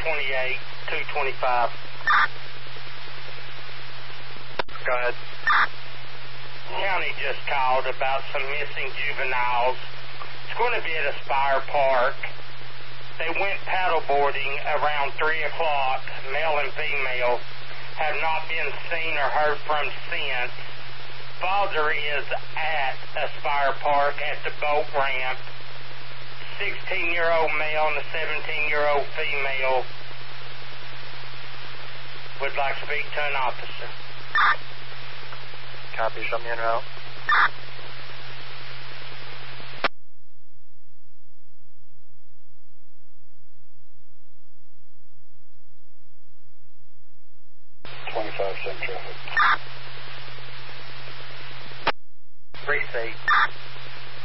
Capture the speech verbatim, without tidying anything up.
twenty-eight, two twenty-five. Go ahead. County just called about some missing juveniles. It's going to be at Aspire Park. They went paddleboarding around three o'clock, male and female, have not been seen or heard from since. Father is at Aspire Park at the boat ramp. sixteen-year-old male and a seventeen-year-old female would like to speak to an officer. Copy, show me en route. twenty-five, same traffic. Receipt.